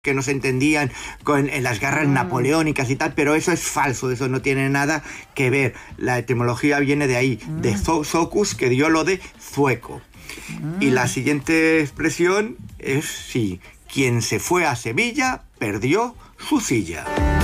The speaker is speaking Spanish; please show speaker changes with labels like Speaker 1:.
Speaker 1: que no se entendían en las guerras napoleónicas y tal, pero eso es falso, eso no tiene nada que ver. La etimología viene de ahí, de socius, que dio lo de zueco. Y la siguiente expresión es, sí, quien se fue a Sevilla perdió su silla.